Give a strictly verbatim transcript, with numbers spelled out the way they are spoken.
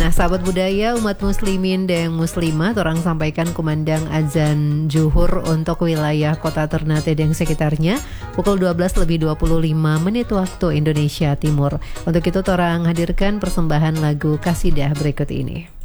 Nah, sahabat budaya umat muslimin dan muslimat, orang sampaikan kumandang azan zuhur untuk wilayah kota Ternate dan sekitarnya pukul dua belas lebih dua puluh lima menit waktu Indonesia Timur. Untuk itu orang hadirkan persembahan lagu kasidah berikut ini.